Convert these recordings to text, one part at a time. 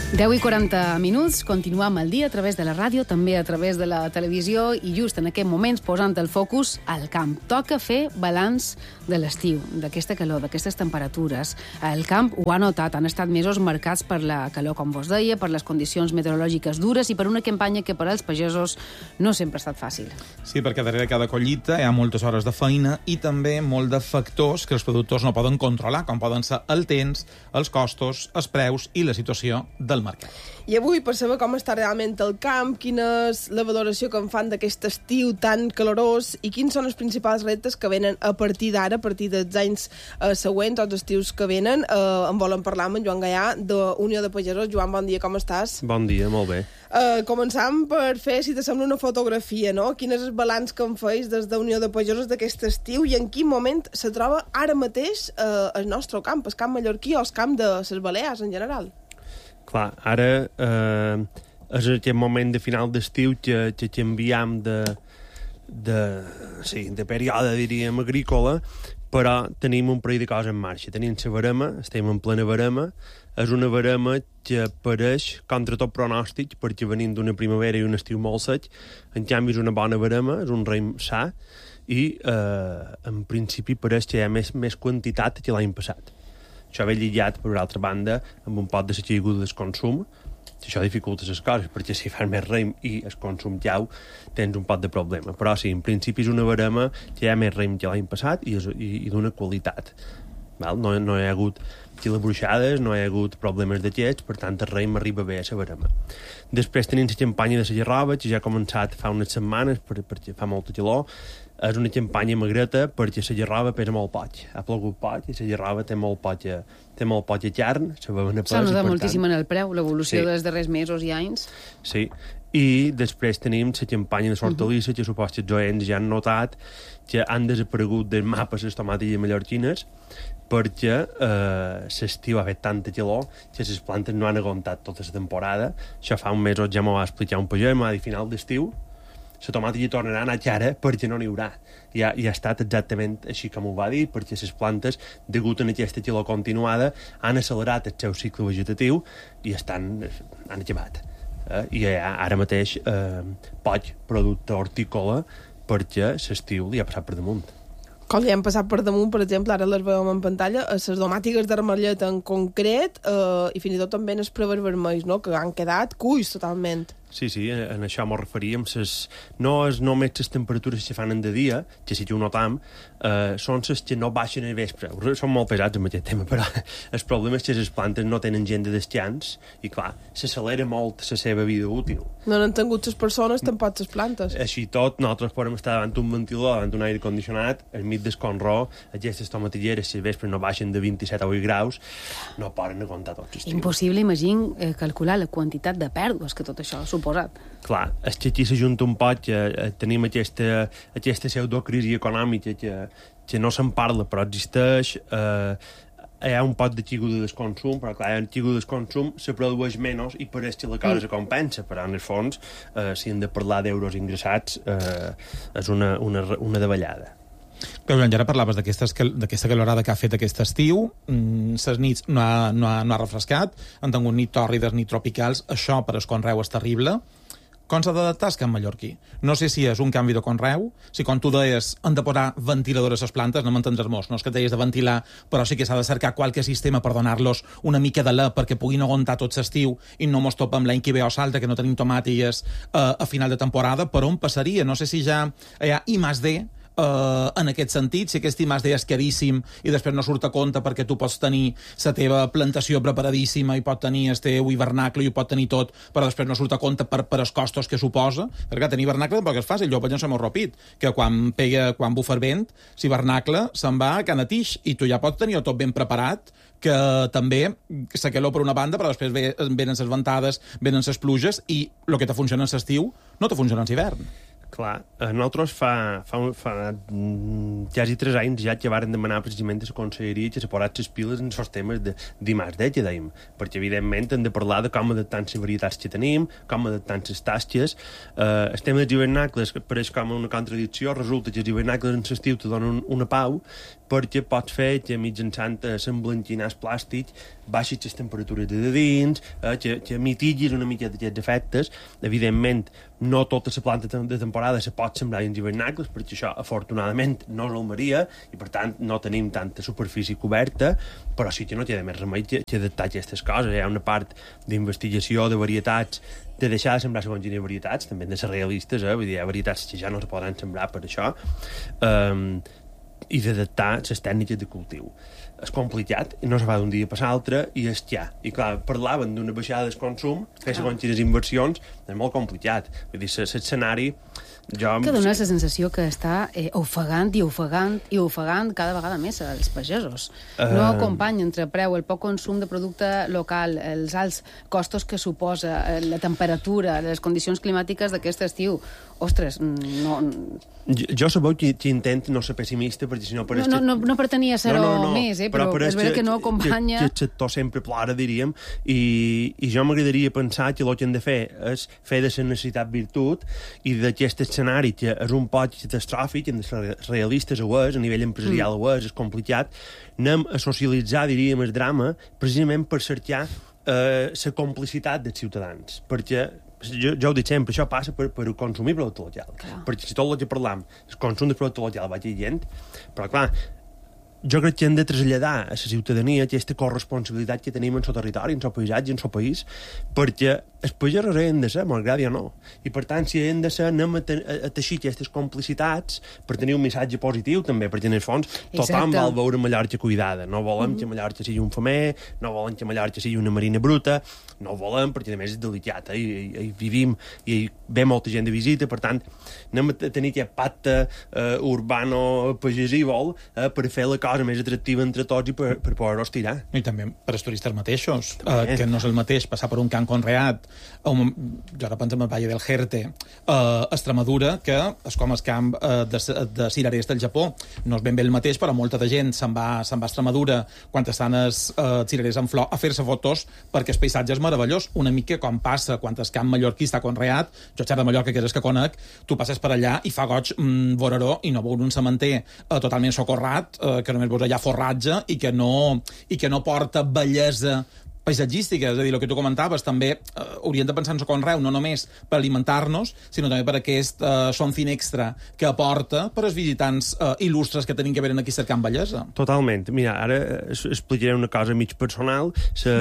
10:40, continuam el dia a través de la ràdio, també a través de la televisió i just en aquest moments posant el focus al camp. Toca fer balanç de l'estiu, d'aquesta calor, d'aquestes temperatures. El camp ho ha notat, han estat mesos marcats per la calor, com vos deia, per les condicions meteorològiques dures i per una campanya que per als pagesos no sempre ha estat fàcil. Sí, perquè darrere cada collita hi ha moltes hores de feina i també molt de factors que els productors no poden controlar, com poden ser el temps, els costos, els preus i la situació del mercat. I avui, per saber com està realment el camp, quina és la valoració que en fan d'aquest estiu tan calorós i quins són els principals reptes que venen a partir d'ara, a partir dels anys següents, els estius que venen, en volen parlar amb en Joan Gaià, d'Unió de Pagesos. Joan, bon dia, com estàs? Bon dia, molt bé. Començam per fer, si t'assembla, una fotografia, no? Quin és el balanç que en feis des d'Unió de Pagesos d'aquest estiu i en quin moment se troba ara mateix el nostre camp, el camp mallorquí o el camp de les Balears en general? Clar, ara és aquest moment de final d'estiu que canviem de període, diríem, agrícola, però tenim un parell de coses en marxa. Tenim la verema, estem en plena verema, és una verema que pareix contra tot pronòstic, perquè venim d'una primavera i un estiu molt sec, en canvi és una bona verema, és un raïm sa, i en principi pareix que hi ha més quantitat que l'any passat. Això ve lligat, per altra banda, amb un pot de la caiguda del consum, que això dificulta les coses, perquè si fas més raïm i el consum jau, tens un pot de problema. Però sí, en principi és una verema que hi ha més raïm que l'any passat i d'una qualitat. Val? No hi ha hagut xilabruixades, no hi ha hagut problemes d'aquests, per tant el raïm arriba bé a la verema. Després tenim la campanya de la Gerrova, que ja ha començat fa unes setmanes, perquè fa molta calor. És una campanya magreta perquè la Gerrova pesa molt poc. Ha plogut poc i la Gerrova té molt poc carn. S'ha notat moltíssim en el preu, l'evolució dels darrers mesos i anys. Sí, i després tenim la campanya de l'hortalissa, que suposo que els oients ja han notat que han desaparegut dels mapes les tomatilles mallorquines perquè l'estiu ha fet tanta calor que les plantes no han aguantat tota la temporada. Això fa un mes ja m'ho va explicar un pager, m'ha dit final d'estiu la tomatilla tornarà a anar cara perquè no n'hi haurà. I ha estat exactament així com ho va dir, perquè les plantes, degut a aquesta calor continuada, han accelerat el seu cicle vegetatiu i han acabat. I ara mateix poc producte hortícola perquè l'estiu li ha passat per damunt. Com li han passat per damunt, per exemple, ara les veiem en pantalla, les domàtiques d'armellet en concret i fins i tot també els preves vermells, no?, que han quedat cuis totalment. Sí, en això m'ho referíem. No és només les temperatures que fan en de dia, que sí que ho notam, són les que no baixen al vespre. Són molt pesats amb aquest tema, però el problema és que les plantes no tenen gent de descans i, clar, s'accelera molt la seva vida útil. No n'han tingut les persones, tampoc les plantes. Així tot, nosaltres podem estar davant un ventilador, davant un aire condicionat, al mig del conró, aquestes tomatilleres, si al vespre no baixen de 27 a 8 graus, no poden aguantar tot l'estiu. Impossible, imagino, calcular la quantitat de pèrdues que tot això suposat. Clar, és que aquí s'ajunta un poc que tenim aquesta pseudocrisi econòmica que no se'n parla però existeix. Hi ha un pot de caiguda del consum, però clar, en caiguda del consum se produeix menys i pareix que la cosa se compensa, però en el fons, si hem de parlar d'euros ingressats, és una davallada. Però, Joan, ja ara parlaves d'aquesta calorada que ha fet aquest estiu, les nits no ha refrescat, han tingut ni tòrrides ni tropicals, això per el conreu és terrible. Com s'ha d'adaptar el camp mallorquí? No sé si és un canvi de conreu, si com tu deies han de posar ventiladores a les plantes, no m'entendràs molt, no és que deies de ventilar, però sí que s'ha de cercar qualque sistema per donar-los una mica de la perquè puguin aguantar tot l'estiu i no mos topem l'any que ve o salta, que no tenim tomatilles a final de temporada. Per on passaria? No sé si ja hi ha I+D en aquest sentit, si aquest I+D és caríssim i després no surt a compte perquè tu pots tenir la teva plantació preparadíssima i pot tenir el teu hivernacle i ho pot tenir tot, però després no surt a compte per els costos que suposa, perquè tenir hivernacle tampoc és fàcil. Jo vaig en el repit, que quan bufa el vent, l'hivernacle se'n va a canatix i tu ja pots tenir tot ben preparat, que també la calor per una banda, però després venen les ventades, venen les pluges i el que te funciona en l'estiu no te funciona en l'hivern. Clar, nosaltres fa quasi 3 anys ja que varen demanar precisament a la conselleria que se posat les piles en els temes d'I+D, que dèiem, perquè evidentment hem de parlar de com adaptar les varietats que tenim, com adaptar les tasques. El tema dels hivernacles pareix com una contradicció, resulta que els hivernacles en l'estiu te donen una pau perquè pots fer que mitjançant s'emblanquinars plàstic baixis les temperatures de dins, que mitiguis una mica d'aquests efectes. Evidentment, no tota la planta de temporada se pot sembrar en hivernacles, perquè això, afortunadament, no és l'Almeria, i per tant no tenim tanta superfície coberta, però sí que no té més remei que adaptar aquestes coses. Hi ha una part d'investigació de varietats, de deixar de sembrar segons quines varietats, també de ser realistes, vull dir, hi ha varietats que ja no es poden sembrar per això, i d'adaptar les tècniques de cultiu. És complicat, no se fa d'un dia per l'altre, i és ja. I clar, parlaven d'una baixada del consum, fer segons quines inversions, és molt complicat. Vull dir, l'escenari... Que dona la sensació que està ofegant cada vegada més els pagesos. No acompanya entre preu, el poc consum de producte local, els alts costos que suposa, la temperatura, les condicions climàtiques d'aquest estiu. Ostres, no... Jo sabeu que intento no ser pessimista, perquè si no... No pretenia ser-ho més, però és veritat que no acompanya... Que el sector sempre plora, diríem, i jo m'agradaria pensar que el que hem de fer és fer de la necessitat virtut, i d'aquest escenari que és un poc catastròfic, hem de ser realistes, ho és, a nivell empresarial ho és complicat, anem a socialitzar, diríem, el drama, precisament per cercar la complicitat dels ciutadans, perquè jo ho dic sempre, això passa per consumir producte local. Perquè si tot el que parlam és consum de producte local va gent, però clar, jo crec que hem de traslladar a la ciutadania aquesta corresponsabilitat que tenim en el territori, en el paisatge, en el país, perquè els pagesos han de ser, m'agradi o no. I per tant, si han de ser, anem a teixir aquestes complicitats per tenir un missatge positiu també, perquè en el fons tothom vol veure Mallorca cuidada. No volem que Mallorca sigui un femer, no volem que Mallorca sigui una marina bruta, no ho volem perquè a més és delicat, hi vivim i hi ve molta gent de visita, per tant anem a tenir aquest pacte urbano-pagesívol per fer la cosa més atractiva entre tots i per poder-ho estirar. I també per als turistes mateixos, que no és el mateix passar per un camp conreat, jo ara penso en el Valle del Jerte, a Extremadura, que és com el camp de cirerers del Japó. No és ben bé el mateix, però molta de gent se'n va a Extremadura quan estan els cirerers en flor a fer-se fotos perquè el paisatge és meravellós, una mica com passa quan el camp mallorquí està conreat. Jo xerro de Mallorca, que és el que conec, tu passes per allà i fa goig veure-ho i no veure un cementer totalment socorrat, que només veus allà forratge i que no porta bellesa paisatgística, és a dir, el que tu comentaves, també hauríem de pensar en el conreu, no només per alimentar-nos, sinó també per aquest something extra que aporta per als visitants il·lustres que tenim que venen aquí cercant bellesa. Totalment. Mira, ara explicaré una cosa mig personal.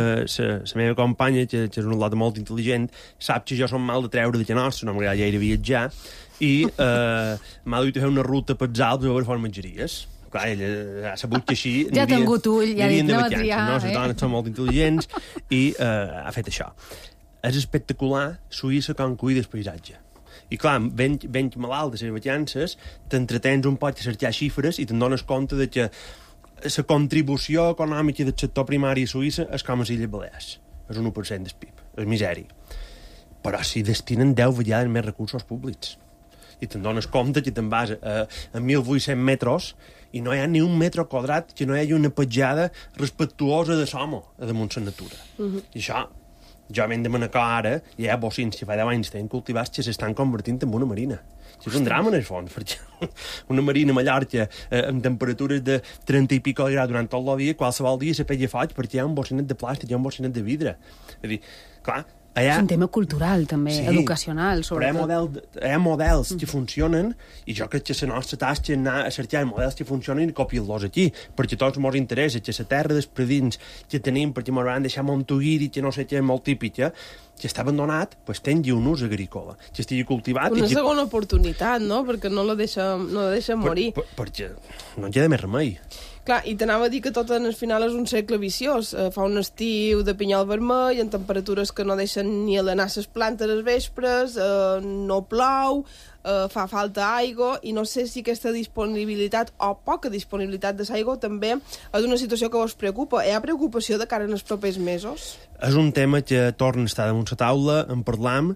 La meva companya, que és una lota molt intel·ligent, sap que jo som mal de treure de que nostre, no m'agrada gaire viatjar, i m'ha dut a fer una ruta pels Alps a veure formatgeries. Clar, ella ha sabut que així... Ja ha tingut ull, ja ha dit, no va triar. No, les dones són molt intel·ligents i ha fet això. És espectacular Suïssa com cuida el paisatge. I clar, ben malalt de les vacances, t'entretens un poc a cercar xifres i te'n dones compte de que la contribució econòmica del sector primari a Suïssa és com a les Illes Balears. És un 1% del PIB, és misèria. Però s'hi destinen 10 vegades més recursos públics. I te'n dones compte que te'n vas a 1.800 metres i no hi ha ni un metre quadrat que no hi hagi una petjada respectuosa de l'home damunt la natura. I això, jo venc de Manacor ara, hi ha bocins que fa 10 anys tenen cultivats que s'estan convertint en una marina. Això és un drama, en el fons, perquè una marina a Mallorca amb temperatures de 30 i pico de grau durant tot el dia, qualsevol dia se pella foig perquè hi ha un bocinet de plàstic, hi ha un bocinet de vidre. És a dir, clar, és un tema cultural, també, educacional, sobretot. Però hi ha models que funcionen i jo crec que la nostra tasca és anar a cercar models que funcionen i copiar-los aquí, perquè tots ens interessa que la terra dels predins que tenim, perquè ens van deixar Montuguiri, que no sé què, molt típica, que està abandonat, doncs tingui un ús agrícola, que estigui cultivat... Una segona oportunitat, no?, perquè no la deixen morir. Perquè no en queda més remei. Clar, i t'anava a dir que tot en el final és un cercle viciós. Fa un estiu de pinyol vermell, en temperatures que no deixen ni alenar les plantes als vespres, no plou, fa falta aigua, i no sé si aquesta disponibilitat o poca disponibilitat de l'aigua també és una situació que vos preocupa. Hi ha preocupació de cara en els propers mesos? És un tema que torna a estar damunt la taula, en parlam,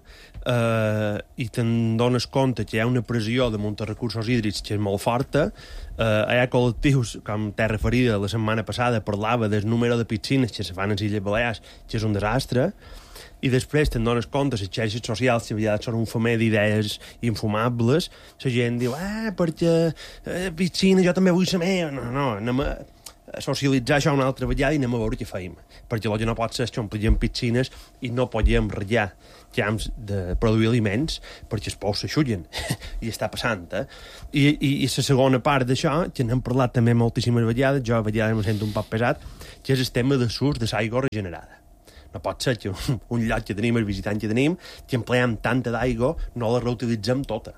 i te'n dones compte que hi ha una pressió damunt els recursos hídrics que és molt forta. Hi ha col·lectius, com t'he referida la setmana passada, parlava del número de piscines que se fan a les Illes Balears, que és un desastre. i després te'n dones compte, les xarxes socials, si ja són un femer d'idees infumables, la gent diu, perquè piscina, jo també vull la meva. No, anem a socialitzar això una altra vegada i anem a veure què feim. Perquè el que no pot ser és que omplíem piscines i no podem ratllar camps de produir aliments perquè els pous s'aixullen. I està passant, I la segona part d'això, que n'hem parlat també moltíssimes vegades, jo a vegades me sento un poc pesat, que és el tema de l'ús de l'aigua regenerada. No pot ser que un lloc que tenim, el visitant que tenim, que empleem tanta d'aigua, no la reutilitzem tota.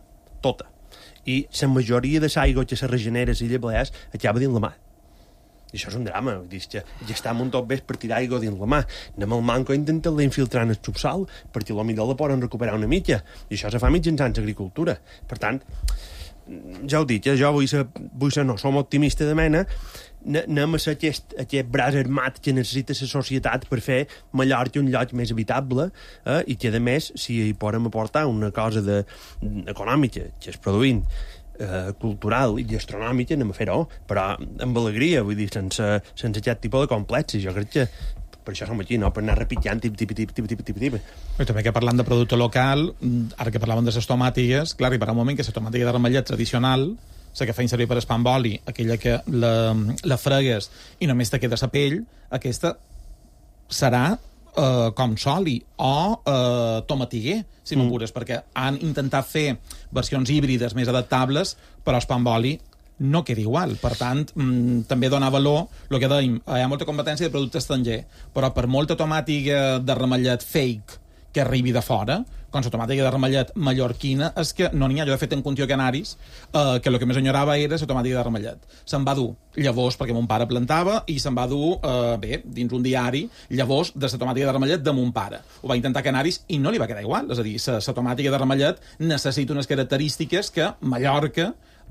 I la majoria de l'aigua que se regenera a les Illes Balears acaba dins la mar. I això és un drama, vull dir que ja està un tot bé per tirar aigua dins la mà. Anem al manco a intentar-la infiltrar en el subsol perquè potser la poden recuperar una mica. I això se fa mitjançant l'agricultura. Per tant, ja ho dic, jo vull ser no, som optimistes de mena, anem a ser aquest braç armat que necessita la societat per fer Mallorca un lloc més habitable i que, a més, si hi podem aportar una cosa econòmica que es produint cultural i gastronòmica, anem a fer-ho, però amb alegria, vull dir, sense aquest tipus de complexes. Jo crec que per això som aquí, no? Per anar repitjant tip. I també que parlant de producte local, ara que parlàvem de les tomàtigues, clar, arribarà un moment que la tomàtiga de ramellet tradicional, la que feien servir per espam boli, aquella que la fregues i només te queda la pell, aquesta serà com soli o tomatiguer, si m'apures, perquè han intentat fer versions híbrides més adaptables, però el pamboli no queda igual. Per tant, també dona valor, el que dèiem, hi ha molta competència de producte estranger, però per molta tomàtiga de ramellet fake que arribi de fora, com la tomàtica de ramellet mallorquina, és que no n'hi ha. Jo he fet en Contió Canaris, que el que més enyorava era la tomàtica de ramellet. Se'n va dur llavors, perquè mon pare plantava, i se'n va dur, dins un diari, llavors de la tomàtica de ramellet de mon pare. Ho va intentar a Canaris i no li va quedar igual. És a dir, la tomàtica de ramellet necessita unes característiques que Mallorca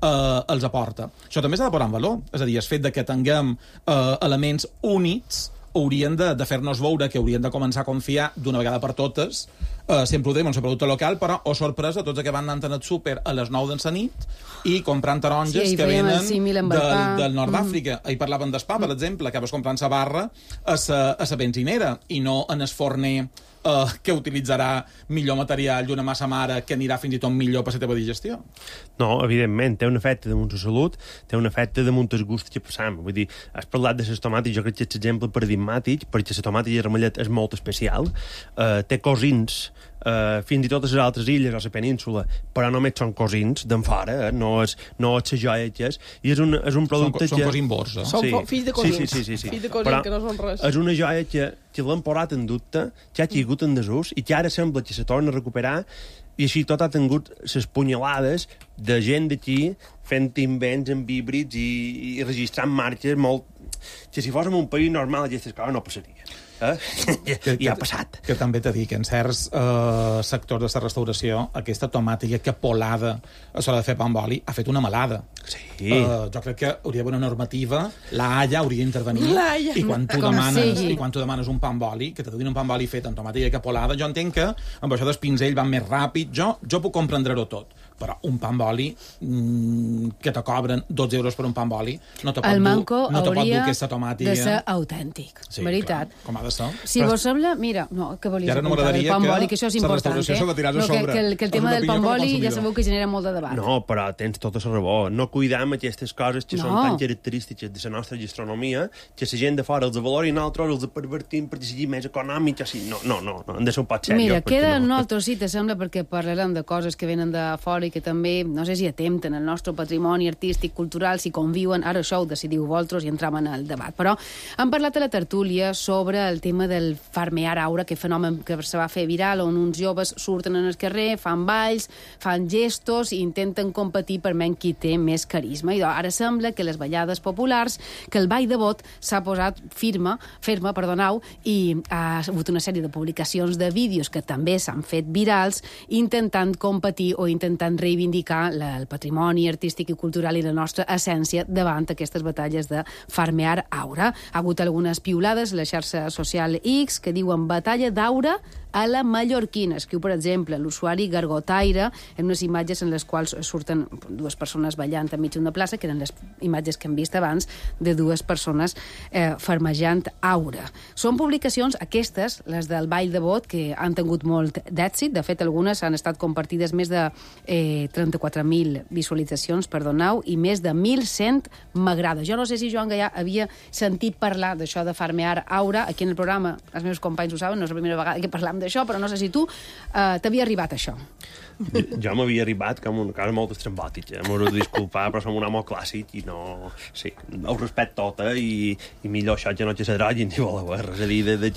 els aporta. Això també s'ha de posar en valor. És a dir, el fet de que tinguem elements únics haurien de fer-nos veure que haurien de començar a confiar d'una vegada per totes, sempre ho dèiem, en el producte local, però, oh sorpresa, tots que van anant al súper a les 9 de la nit i comprant taronges que venen del nord d'Àfrica. Ahir parlaven del pa, per exemple, que vas comprant la barra a la benzinera i no en el forner que utilitzarà millor material i una massa mare que anirà fins i tot millor per la teva digestió. No, evidentment, té un efecte damunt la salut, té un efecte damunt el gust que passam. Vull dir, has parlat de les tomàtiques, jo crec que és l'exemple paradigmàtic, perquè la tomàtica de ramellet és molt especial, té cosins, fins i tot a les altres illes o a la península, però només són cosins d'en fora, no és la joia que és, i és un producte són cosimbors, Són fills de cosins. Sí. Fills de cosins, que no són res. És una joia que l'han posat en dubte, que ha caigut en desús, i que ara sembla que se torna a recuperar, i així tot ha tingut les punyalades de gent d'aquí fent invents amb híbrids i registrant marques molt... que si fóssim un país normal aquestes coses no passaria. I ha passat. Que també t'he dit que en certs sectors de la restauració aquesta tomàtica capolada a l'hora de fer pa amb oli ha fet una malada. Sí. Jo crec que hauria d'haver una normativa, la Haia hauria d'intervenir, i quan tu demanes un pa amb oli, que te donin un pa amb oli fet amb tomàtica capolada, jo entenc que amb això del pinzell va més ràpid, jo puc comprendre-ho tot, però un pa amb oli que te cobren 12 euros per un pa amb oli no te pot dur aquesta tomàtica. De ser autèntic, sí, veritat. Clar, com ha de ser. Si vos sembla, mira, no, que volies apuntar del pa amb oli, que això és important, que el tema del pa amb oli ja sabeu que genera molt de debat. No, però tens tota la raó. No cuidam aquestes coses que són tan característiques de la nostra gastronomia que la gent de fora els valori i nosaltres els pervertim perquè sigui més econòmic. No, han de ser un pot seriós. Mira, queda un altre sí, te sembla, perquè parlarem de coses que venen de fora i que també, no sé si atempten el nostre patrimoni artístic, cultural, si conviuen, ara això ho decidiu vosaltres i entram en el debat. Però hem parlat a la tertúlia sobre el tema del farmear aura, que fenomen que se va fer viral, on uns joves surten en el carrer, fan balls, fan gestos i intenten competir per menys qui té més carisma. I ara sembla que les ballades populars, que el ball de bot s'ha posat ferma, i ha hagut una sèrie de publicacions de vídeos que també s'han fet virals intentant competir o intentant reivindicar el patrimoni artístic i cultural i la nostra essència davant aquestes batalles de farmear aura. Ha hagut algunes piulades a la xarxa social X que diuen batalla d'aura a la mallorquina. Escriu, per exemple, l'usuari Gargotaire, en unes imatges en les quals surten dues persones ballant enmig d'una plaça, que eren les imatges que hem vist abans, de dues persones farmejant aura. Són publicacions, aquestes, les del Ball de Bot, que han tingut molt d'èxit. De fet, algunes han estat compartides més de 34.000 visualitzacions, perdoneu, i més de 1.100 m'agrada. Jo no sé si Joan Gaià havia sentit parlar d'això de farmear aura. Aquí en el programa, els meus companys ho saben, no és la primera vegada que parlam d'això, però no sé si tu t'havia arribat això. Jo m'havia arribat com un cas molt estrambòtic, m'ho he de disculpar, però som un home clàssic i no... Sí, ho respecto tot, i millor això ja no xerrar ni voleu, és a dir, de